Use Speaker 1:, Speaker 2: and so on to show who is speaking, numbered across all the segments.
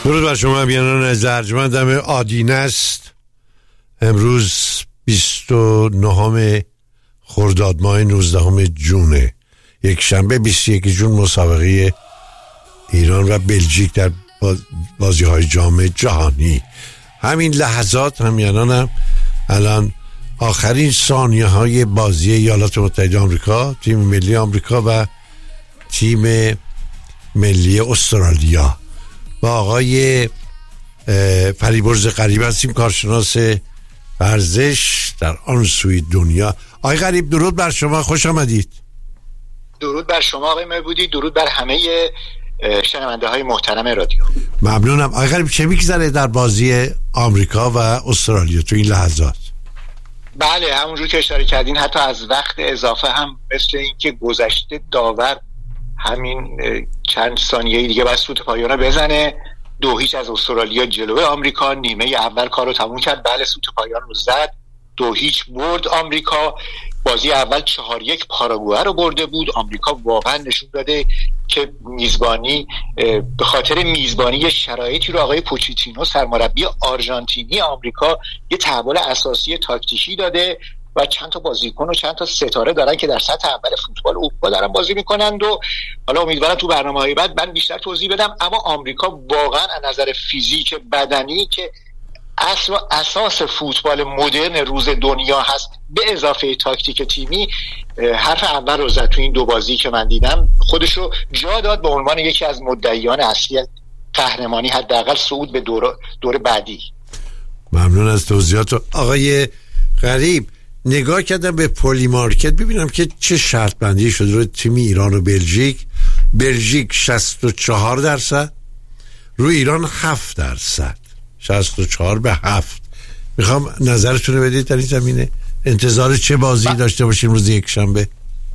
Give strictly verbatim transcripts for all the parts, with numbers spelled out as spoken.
Speaker 1: درود بر شما بیانان از ارجمندم آدینه است. امروز بیست و نهم خرداد ماه نوزدهم جونه، یک شنبه بیست و یک جون، مسابقه ایران و بلژیک در بازی های جام جهانی. همین لحظات همیانانم الان آخرین ثانیه های بازی ایالات متحده آمریکا، تیم ملی آمریکا و تیم ملی استرالیا با آقای فریبرز غریب هستیم، کارشناس ورزش در آن سوی دنیا. آقای غریب درود بر شما، خوش آمدید.
Speaker 2: درود بر شما آقای مبودی، درود بر همه شنونده های محترم رادیو.
Speaker 1: ممنونم. آقای غریب چه میگذره در بازی آمریکا و استرالیا تو این لحظات؟
Speaker 2: بله همونجور که اشاره کردین، حتی از وقت اضافه هم مثل این که گذشته داور همین چند ثانیه دیگه بس سوت پایان بزنه. دو هیچ از استرالیا جلوی آمریکا. نیمه اول کارو تموم کرد، بله سوت پایان رو زد، دو هیچ برد آمریکا. بازی اول چهار یک پاراگوئه رو برده بود. آمریکا واقعا نشون داده که میزبانی به خاطر میزبانی شرایطی رو آقای پوچیتینو سرمربی آرژانتینی آمریکا یه تحول اساسی تاکتیکی داده و چند تا بازیکن و چند تا ستاره دارن که در سطح اول فوتبال اروپا دارن بازی میکنند و حالا امیدوارم تو برنامه‌های بعد من بیشتر توضیح بدم. اما آمریکا واقعا از نظر فیزیک بدنی که اصل و اساس فوتبال مدرن روز دنیا هست، به اضافه تاکتیک تیمی، حرف اول رو زد تو این دو بازی که من دیدم. خودش رو جا داد به عنوان یکی از مدعیان اصلی قهرمانی، حداقل صعود به دور دور بعدی.
Speaker 1: ممنون از توضیحات آقای غریب. نگاه کردم به پولی مارکت ببینم که چه شرط بندی شده روی تیم ایران و بلژیک. بلژیک شصت و چهار درصد، روی ایران هفت درصد، شصت و چهار به هفت. میخوام نظرتون رو بدید در این زمینه. انتظار چه بازی ب... داشته باشیم روز یک شنبه؟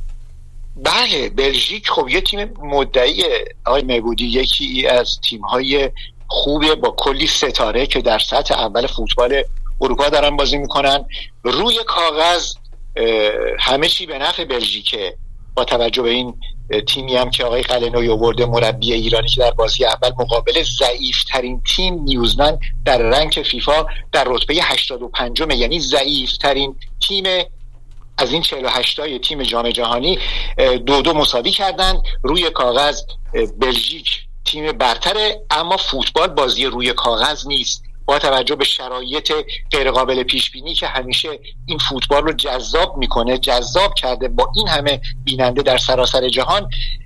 Speaker 2: بله بلژیک خب یه تیم مدعی آقای مبودی، یکی از تیم‌های خوبه با کلی ستاره که در سطح اول فوتبال اروپا دارن بازی میکنن. روی کاغذ همه چی به نفع بلژیکه، با توجه به این تیمی هم که آقای قلنوی آورده، مربی ایرانی که در بازی اول مقابل ضعیف ترین تیم نیوزلند در رنک فیفا در رتبه هشتاد و پنج، یعنی ضعیف ترین تیم از این چهل و هشت تای تیم جام جهانی، دو دو مساوی کردن. روی کاغذ بلژیک تیم برتره، اما فوتبال بازی روی کاغذ نیست. با توجه به شرایط غیرقابل پیش بینی که همیشه این فوتبال رو جذاب میکنه، جذاب کرده با این همه بیننده در سراسر جهان،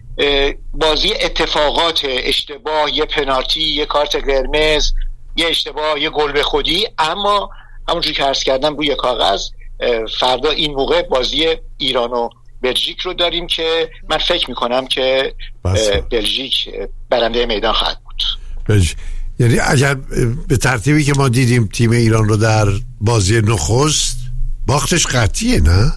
Speaker 2: بازی اتفاقات، اشتباه، یه پنالتی، یه کارت قرمز، یه اشتباه، یه گل به خودی. اما همونجوری که عرض کردم روی کاغذ فردا این موقع بازی ایران و بلژیک رو داریم که من فکر میکنم که بلژیک برنده میدان خواهد بود.
Speaker 1: بلژیک. یعنی اگر به ترتیبی که ما دیدیم تیم ایران رو در بازی نخست، باختش قطعیه نه؟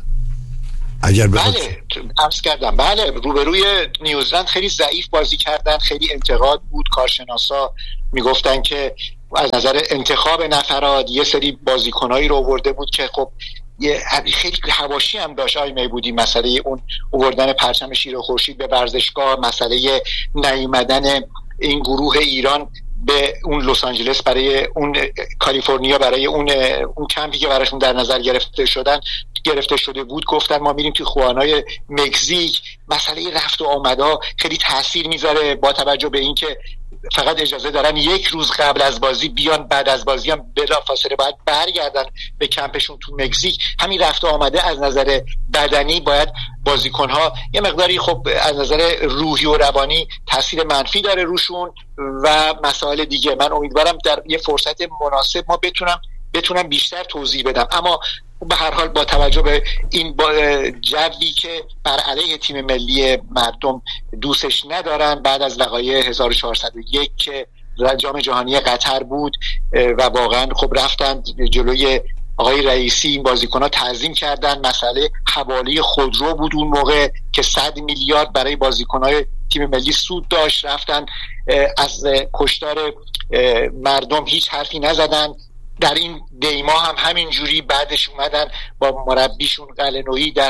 Speaker 1: اگر بخواد...
Speaker 2: بله عرض کردم بله روبروی نیوزلند خیلی ضعیف بازی کردن، خیلی انتقاد بود. کارشناسا میگفتن که از نظر انتخاب نفرات یه سری بازیکنایی رو آورده بود که خب یه خیلی حواشی هم داشت. آی میبودی مسئله اون آوردن پرچم شیر خورشید به ورزشگاه، مسئله نیامدن این گروه ایران به اون لس آنجلس برای اون کالیفرنیا، برای اون اون کمپی که براشون در نظر گرفته شدن گرفته شده بود. گفتن ما میریم توی خواهانای مکزیک. مسئله رفت و آمدها خیلی تاثیر میذاره، با توجه به اینکه فقط اجازه دارن یک روز قبل از بازی بیان، بعد از بازی هم بلافاصله باید برگردن به کمپشون تو مکزیک. همین رفت و آمده از نظر بدنی باید بازیکن‌ها یه مقداری خب از نظر روحی و روانی تاثیر منفی داره روشون و مسائل دیگه. من امیدوارم در یه فرصت مناسب ما بتونم بتونم بیشتر توضیح بدم، اما به هر حال با توجه به این جوی که بر علیه تیم ملی مردم دوستش ندارن بعد از وقایع هزار و چهارصد و یک که جام جهانی قطر بود و واقعا خب رفتن جلوی آقای رئیسی، این بازیکن‌ها تعظیم کردن. مسئله حواله خودرو بود اون موقع که صد میلیارد برای بازیکن‌های تیم ملی سود داشت، رفتن از کشتار مردم هیچ حرفی نزدن. در این دیما هم همین جوری بعدش اومدن با مربیشون قلنویی در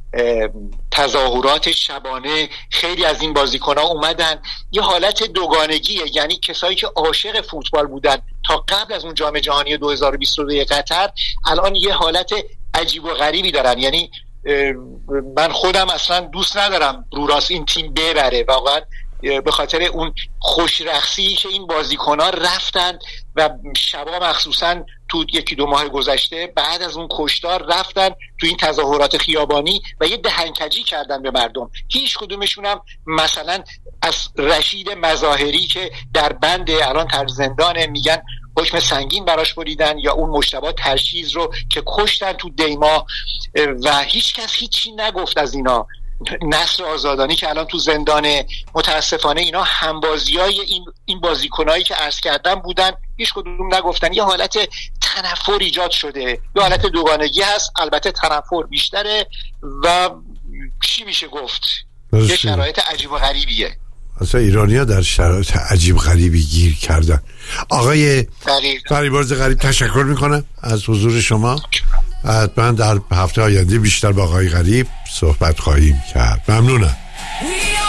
Speaker 2: تظاهرات شبانه خیلی از این بازیکن‌ها اومدن. یه حالت دوگانگیه، یعنی کسایی که عاشق فوتبال بودن تا قبل از اون جام جهانی دو هزار و بیست و دو قطر الان یه حالت عجیب و غریبی دارن. یعنی من خودم اصلا دوست ندارم رو راست این تیم ببره، واقعا به خاطر اون خوشرخصی که این بازیکن‌ها رفتن و شبا مخصوصا تو یکی دو ماه گذشته بعد از اون کشتار رفتن تو این تظاهرات خیابانی و یه دهنکجی کردن به مردم. هیچ کدومشون هم مثلا از رشید مظاهری که در بند الان تر زندانه میگن حکم سنگین براش بریدن، یا اون مجتبی ترشیز رو که کشتن تو دیما و هیچ کس هیچی نگفت از اینا. نصر آزادانی که الان تو زندانه، متاسفانه اینا همبازیای این این بازیکنایی که عرض کردم بودن، هیچ کدوم نگفتن. یه حالت تنفر ایجاد شده، یه حالت دوگانگی هست، البته تنفر بیشتره و چی میشه گفت یه شرایط عجیب و غریبیه.
Speaker 1: اصلا ایرانی‌ها در شرایط عجیب غریبی گیر کردن. آقای فریبرز غریب تشکر میکنم از حضور شما. حتما در هفته آینده بیشتر با آقای غریب صحبت خواهیم کرد. ممنونم.